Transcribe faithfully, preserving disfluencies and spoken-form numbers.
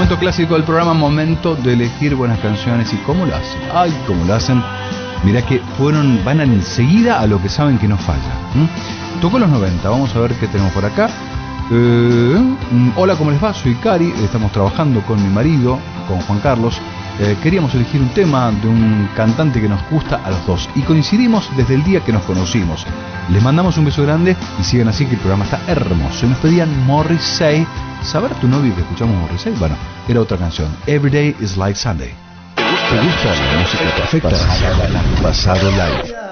momento clásico del programa, momento de elegir buenas canciones. ¿Y cómo lo hacen? Ay, cómo lo hacen. Mirá que fueron, van enseguida a lo que saben que no falla. ¿Mm? Tocó los noventa, vamos a ver qué tenemos por acá. Eh, hola, ¿cómo les va? Soy Cari, estamos trabajando con mi marido, con Juan Carlos. Eh, queríamos elegir un tema de un cantante que nos gusta a los dos y coincidimos desde el día que nos conocimos. Les mandamos un beso grande y sigan así, que el programa está hermoso. Y nos pedían Morrissey. ¿Saber tu novio que escuchamos Morrissey? Bueno, era otra canción, Every Day is Like Sunday. ¿Te gusta la música perfecta? Pasado Live.